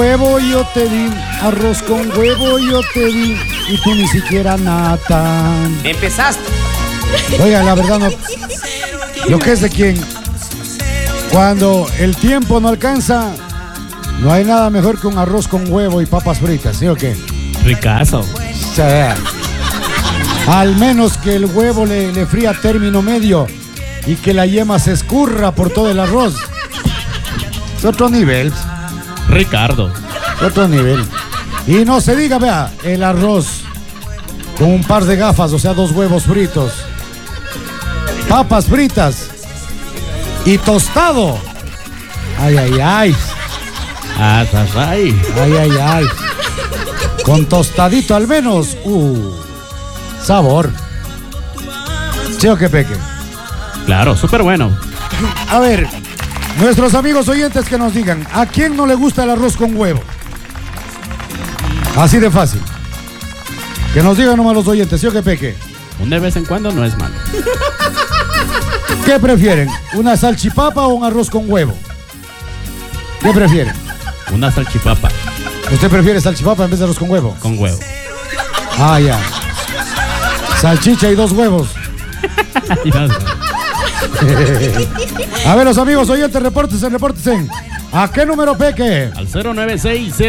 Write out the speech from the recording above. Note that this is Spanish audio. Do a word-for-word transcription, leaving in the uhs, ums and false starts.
Huevo yo te di, arroz con huevo yo te di, y tú ni siquiera nata. Empezaste. Oiga, la verdad no. Lo que es de quien, cuando el tiempo no alcanza, no hay nada mejor que un arroz con huevo y papas fritas, ¿sí o qué? Ricazo. O sea, al menos que el huevo le, le fría a término medio y que la yema se escurra por todo el arroz. Es otro nivel. Ricardo. Otro nivel. Y no se diga, vea, el arroz con un par de gafas, o sea, dos huevos fritos, papas fritas y tostado. Ay, ay, ay. Ah, ay. Ay, ay, ay. Con tostadito al menos. Uh, sabor. ¿Sí o qué, Peque? Claro, súper bueno. A ver, nuestros amigos oyentes que nos digan, ¿a quién no le gusta el arroz con huevo? Así de fácil. Que nos digan nomás los oyentes, ¿sí o qué, Peque? Un de vez en cuando no es malo. ¿Qué prefieren? ¿Una salchipapa o un arroz con huevo? ¿Qué prefieren? Una salchipapa ¿Usted prefiere salchipapa en vez de arroz con huevo? con huevo. Ah, ya. Salchicha y dos huevos. A ver, los amigos oyentes, repórtense, repórtense. ¿A qué número, Peque? Al cero nueve seis